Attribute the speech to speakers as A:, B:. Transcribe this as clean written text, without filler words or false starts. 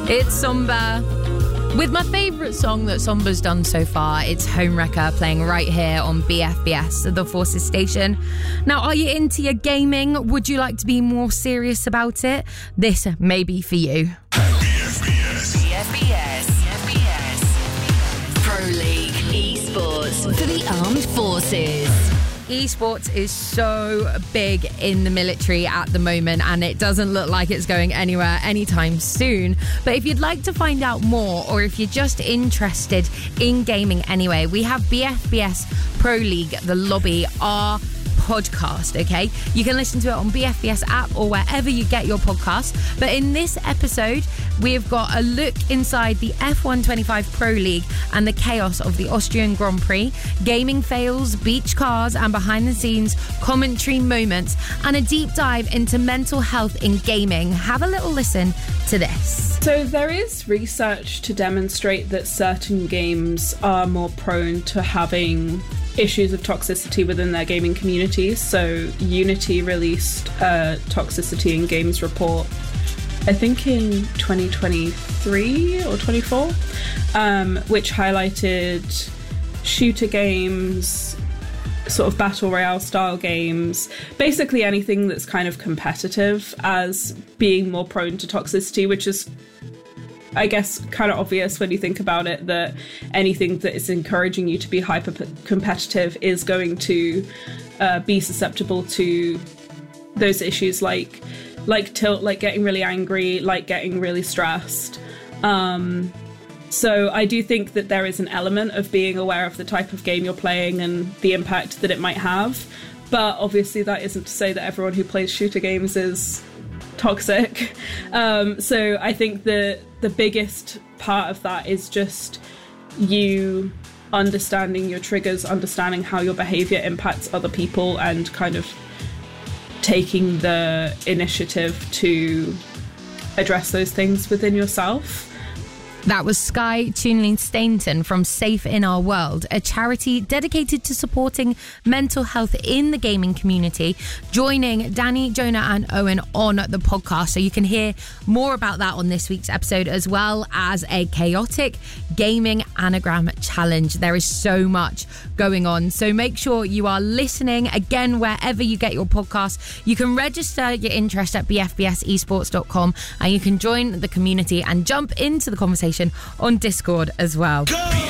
A: It's Somber. With my favourite song that Somber's done so far, it's Homewrecker, playing right here on BFBS, the Forces station. Now, are you into your gaming? Would you like to be more serious about it? This may be for you.
B: BFBS Pro League Esports for the Armed Forces.
A: Esports is so big in the military at the moment, and it doesn't look like it's going anywhere anytime soon. But if you'd like to find out more, or if you're just interested in gaming anyway, we have BFBS Pro League, the lobby, our podcast, okay? You can listen to it on BFBS app or wherever you get your podcast. But in this episode, we've got a look inside the F125 Pro League and the chaos of the Austrian Grand Prix, gaming fails, beach cars, and behind the scenes commentary moments, and a deep dive into mental health in gaming. Have a little listen to this.
C: So there is research to demonstrate that certain games are more prone to having issues of toxicity within their gaming communities. So Unity released a toxicity in games report, I think in 2023 or 24, which highlighted shooter games, sort of battle royale style games, basically anything that's kind of competitive as being more prone to toxicity, which is, I guess, kind of obvious when you think about it, that anything that is encouraging you to be hyper competitive is going to be susceptible to those issues like tilt, like getting really angry, like getting really stressed. So I do think that there is an element of being aware of the type of game you're playing and the impact that it might have. But obviously that isn't to say that everyone who plays shooter games is toxic. So I think that the biggest part of that is just you understanding your triggers, understanding how your behavior impacts other people, and kind of taking the initiative to address those things within yourself.
A: That was Sky Tunlin Stainton from Safe in Our World, a charity dedicated to supporting mental health in the gaming community, joining Danny, Jonah and Owen on the podcast. So you can hear more about that on this week's episode, as well as a chaotic gaming anagram challenge. There is so much going on, so make sure you are listening. Again, wherever you get your podcast, you can register your interest at bfbsesports.com, and you can join the community and jump into the conversation on Discord as well.